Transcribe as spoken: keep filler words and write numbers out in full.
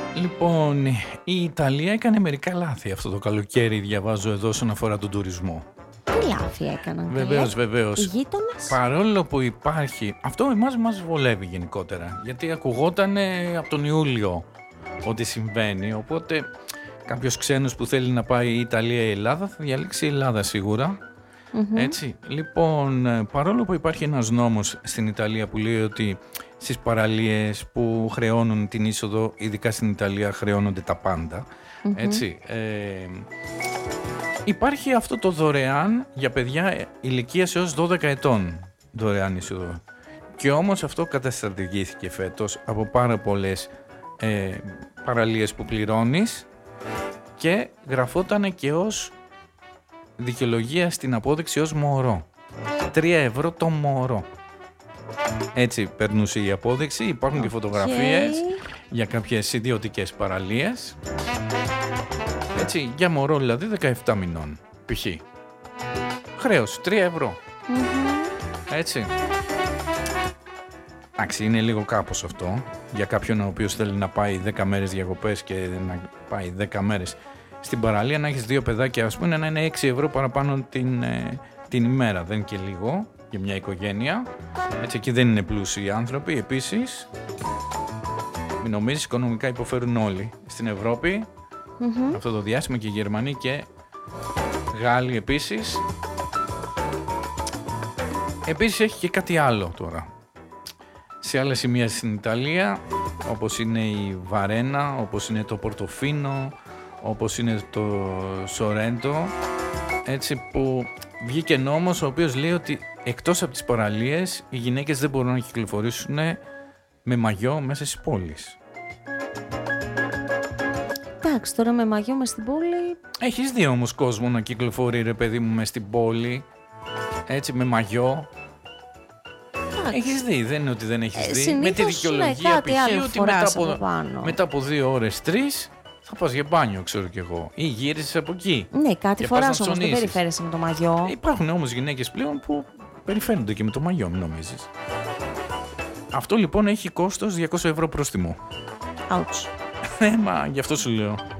Λοιπόν, η Ιταλία έκανε μερικά λάθη αυτό το καλοκαίρι, διαβάζω εδώ, όσον αφορά τον τουρισμό. Τι λάθη έκαναν? Βεβαίως, βεβαίως. Οι γείτονες. Παρόλο που υπάρχει, αυτό εμάς μας βολεύει γενικότερα, γιατί ακουγόταν από τον Ιούλιο ότι συμβαίνει, οπότε κάποιος ξένος που θέλει να πάει η Ιταλία ή η Ελλάδα θα διαλέξει η Ελλάδα σίγουρα. Mm-hmm. Έτσι. Λοιπόν, παρόλο που υπάρχει ένας νόμος στην Ιταλία που λέει ότι στις παραλίες που χρεώνουν την είσοδο, ειδικά στην Ιταλία χρεώνονται τα πάντα, mm-hmm. έτσι, ε, υπάρχει αυτό το δωρεάν για παιδιά ηλικίας έως δώδεκα ετών, δωρεάν είσοδο. Και όμως αυτό καταστρατηγήθηκε φέτος από πάρα πολλές ε, παραλίες που πληρώνεις και γραφόταν και ως δικαιολογία στην απόδειξη ως μωρό. Τρία ευρώ το μωρό. Έτσι περνούσε η απόδειξη. Υπάρχουν okay. και φωτογραφίες για κάποιες ιδιωτικές παραλίες. Έτσι, για μωρό δηλαδή δεκαεπτά μηνών π.χ. Χρέος τρία ευρώ. Mm-hmm. Έτσι. Εντάξει, είναι λίγο κάπως αυτό για κάποιον ο οποίος θέλει να πάει δέκα μέρες διακοπές και να πάει δέκα μέρες στην παραλία, να έχεις δύο παιδάκια, ας πούμε, να είναι έξι ευρώ παραπάνω την, ε, την ημέρα. Δεν είναι και λίγο για μια οικογένεια. Έτσι, εκεί δεν είναι πλούσιοι άνθρωποι. Επίσης, μην νομίζεις, οικονομικά υποφέρουν όλοι στην Ευρώπη. Mm-hmm. Αυτό το διάστημα και οι Γερμανοί και Γάλλοι επίσης. Επίσης έχει και κάτι άλλο τώρα. Σε άλλα σημεία στην Ιταλία, όπως είναι η Βαρένα, όπως είναι το Πορτοφίνο, όπως είναι το Σορέντο, έτσι, που βγήκε νόμος ο οποίος λέει ότι εκτός από τις παραλίες οι γυναίκες δεν μπορούν να κυκλοφορήσουν με μαγιό μέσα στις πόλεις. Εντάξει, τώρα με μαγιό μες στην πόλη... Έχεις δει όμως κόσμο να κυκλοφορεί, ρε παιδί μου, μες στην πόλη, έτσι, με μαγιό. Έχεις δει, δεν είναι ότι δεν έχεις ε, δει. Με τη δικαιολογία π.χ. ότι μετά από, από μετά από δύο ώρες, τρεις, θα πας για μπάνιο, ξέρω κι εγώ. Ή γύρισες από εκεί. Ναι, κάτι φοράς όμως, δεν περιφέρεσαι με το μαγιό. Ε, υπάρχουν όμως γυναίκες πλέον που περιφέρονται και με το μαγιό, μην νομίζεις. Αυτό λοιπόν έχει κόστος διακόσια ευρώ πρόστιμο. Ouch. Ε, μα γι' αυτό σου λέω.